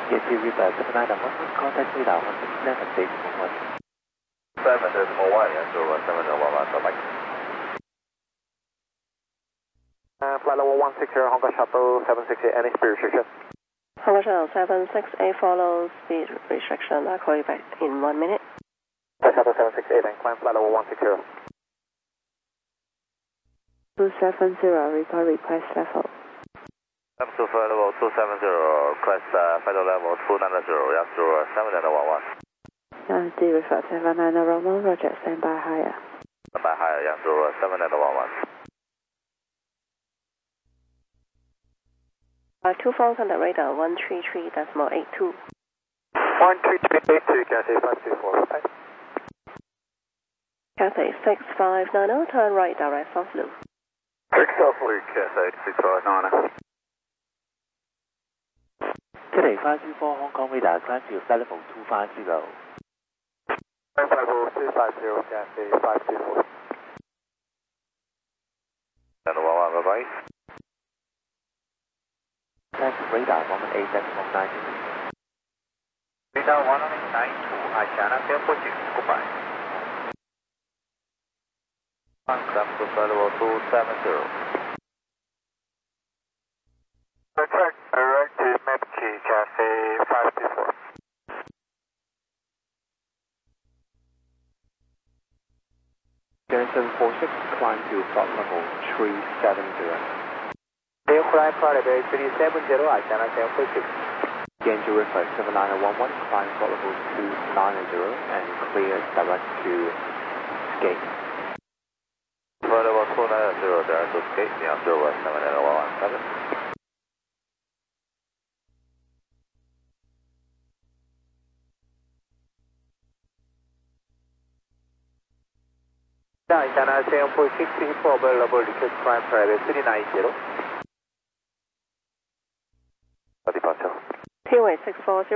Yankee Reaper 7911, contact radar 167, decimal 1. 7.1, Yankee Reaper 7.11, bye. Flight level 160, Hong Kong Shuttle 768, any speed restriction? Hong Kong Shuttle 768 follows speed restriction. I'll call you back in 1 minute. Shuttle 768 and climb flight level 160. 270, report request level. M2 flight level 270, request flight level 290, Yankee Reaper 7.11. Yankee Reaper 7.11, roger, stand by higher. Stand by higher, Yankee Reaper 7.11. 24 contact radar 133.82. 133.82, Cathay 524, bye. Cathay 6590, turn right direct south loop. 6 off loop, Cathay 6590. Today 524 Hong Kong radar, climb to flight level 250. Flight level 250, Cathay 524. And 11, bye-bye. Climb to radar 118.92. Radar 118.92, Asiana 1046, goodbye. Climb to flight level 270. Direct to Mepki, Cathay 524. Gary 746, climb to flight level 370. Climb flight level 370, Asiana 1046. Yankee Reaper 7911, climb flight level 290 and clear direct to escape. Flight level 290, direct to escape, Yankee Reaper 7917. Asiana 1046, info available, request climb flight level 390. Departure. Tailway 640.